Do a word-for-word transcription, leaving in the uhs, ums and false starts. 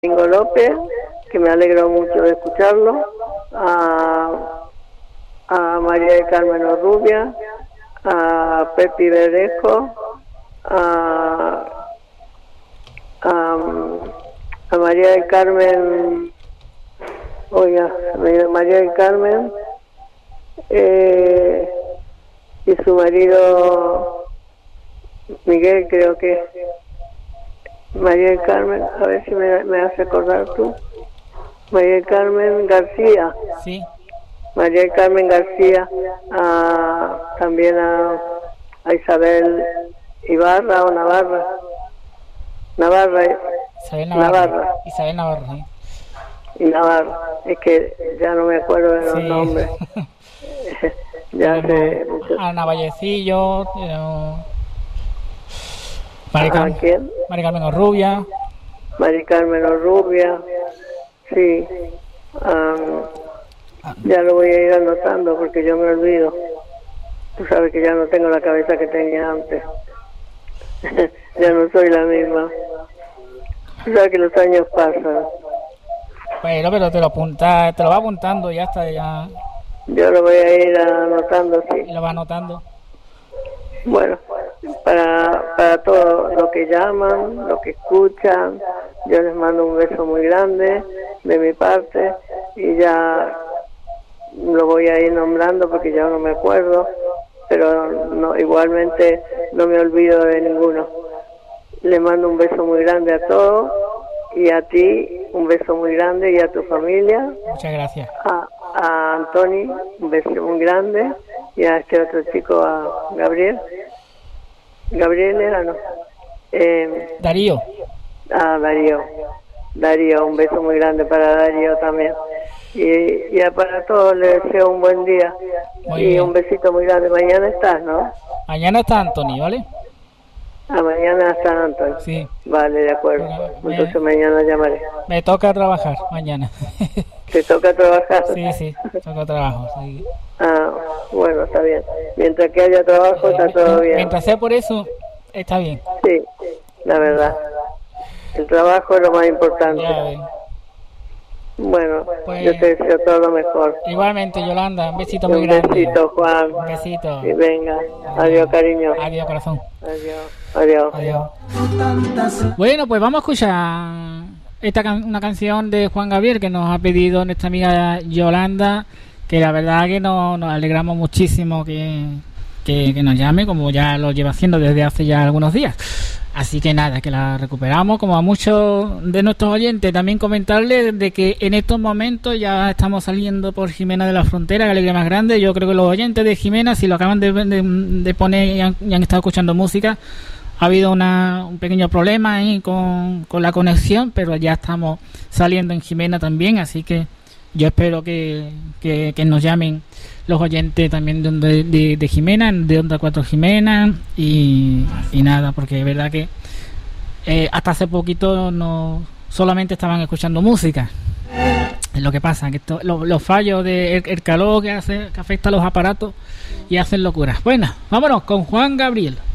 Domingo López, que me alegro mucho de escucharlo, a, a María del Carmen Orrubia, a Pepi Berejo, a, a, a María del Carmen, oiga, María del Carmen, eh, y su marido Miguel, creo que María del Carmen, a ver si me, me hace acordar tú. María del Carmen García. Sí. María del Carmen García, a, también a, a Isabel Ibarra o Navarra. Navarra. Isabel Navarra. Navarra. Isabel Navarra, sí. Y Navarra. Es que ya no me acuerdo de los Sí. nombres. Ya hace mucho. Ana Vallecillo. Eh, María ¿A Carmen, quién? María Carmen Orrubia. María Carmen Orrubia, sí. Um, ya lo voy a ir anotando porque yo me olvido. Tú sabes que ya no tengo la cabeza que tenía antes. Ya no soy la misma. Tú sabes que los años pasan. Bueno, pero te lo apunta, te lo va apuntando y ya está, ya. Yo lo voy a ir anotando, sí. Y lo va anotando. Bueno, para, para todos los que llaman, los que escuchan, yo les mando un beso muy grande de mi parte y ya lo voy a ir nombrando porque ya no me acuerdo, pero no, igualmente no me olvido de ninguno. Les mando un beso muy grande a todos y a ti un beso muy grande y a tu familia. Muchas gracias. A, a Antoni un beso muy grande y a este otro chico, a Gabriel. Gabriel era, ¿no? Eh, Darío. A Darío. Darío, un beso muy grande para Darío también. Y, y para todos les deseo un buen día. Muy y bien. un besito muy grande. Mañana estás, ¿no? Mañana está Anthony, ¿vale? Ah, mañana está Antonio. Sí. Vale, de acuerdo. Bueno, Entonces mañana llamaré. Me toca trabajar mañana. ¿Te toca trabajar? Sí, sí, toca trabajo. Sí. Ah, bueno, está bien. Mientras que haya trabajo está todo bien. Mientras sea por eso, está bien. Sí, la verdad. El trabajo es lo más importante. Ya ven. Bueno, Pues- yo te deseo todo lo mejor. Igualmente, Yolanda, un besito Y muy un grande. besito, Juan. Un besito. Y venga. Adiós, cariño. Adiós, corazón. Adiós. Adiós. Adiós. Bueno, pues vamos a escuchar esta can- una canción de Juan Gabriel que nos ha pedido nuestra amiga Yolanda, que la verdad que nos, nos alegramos muchísimo que, que, que nos llame, como ya lo lleva haciendo desde hace ya algunos días. Así que nada, que la recuperamos. Como a muchos de nuestros oyentes, también comentarles de que en estos momentos ya estamos saliendo por Jimena de la Frontera, que alegría más grande. Yo creo que los oyentes de Jimena, si lo acaban de, de, de poner y han, y han estado escuchando música, ha habido una, un pequeño problema ahí con, con la conexión, pero ya estamos saliendo en Jimena también, así que yo espero que, que, que nos llamen los oyentes también de, de, de, de Jimena, de Onda cuatro Jimena, y, y nada, porque es verdad que eh, hasta hace poquito no solamente estaban escuchando música. Es lo que pasa, que esto, lo, los fallos de el, el calor que hace, que afecta a los aparatos y hacen locuras. Bueno, vámonos con Juan Gabriel.